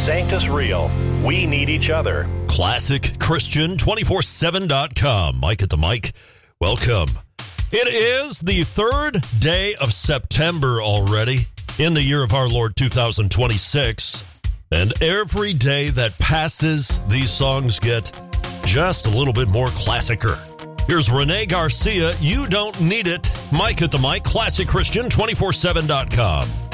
Sanctus Real. We need each other. ClassicChristian247.com. Mike at the mic. Welcome. It is the third day of September already in the year of our Lord 2026. And every day that passes, these songs get just a little bit more classicer. Here's Rene Garcia, You Don't Need It. Mike at the mic, ClassicChristian247.com.